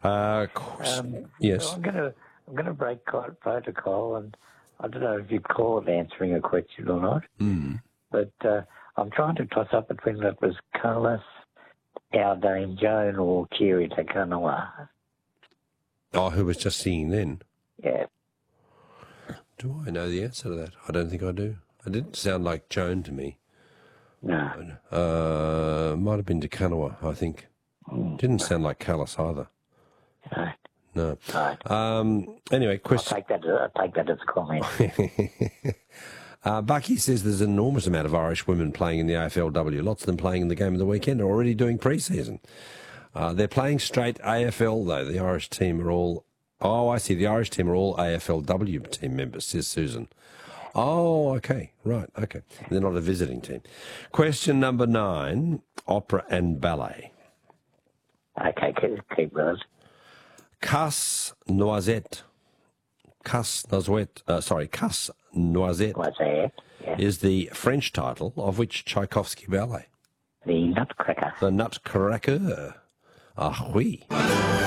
Yes. I'm gonna break protocol, and I don't know if you'd call it answering a question or not. But I'm trying to toss up between that was Carlos, our Dame Joan, or Kiri Te Kanawa. Oh, who was just singing then? Yeah. Do I know the answer to that? I don't think I do. It didn't sound like Joan to me. No. Might have been Te Kanawa, I think. Didn't sound like Carlos either. No. No. Right. Anyway, I'll take that as a comment. Bucky says there's an enormous amount of Irish women playing in the AFLW. Lots of them playing in the game of the weekend are already doing pre-season. They're playing straight AFL, though. The Irish team are all... Oh, I see. The Irish team are all AFLW team members, says Susan. Oh, okay. Right, okay. They're not a visiting team. Question number 9, opera and ballet. Okay, keep those. Casse-Noisette. Casse-Noisette is the French title of which Tchaikovsky ballet? The Nutcracker. The Nutcracker. Ah, oui.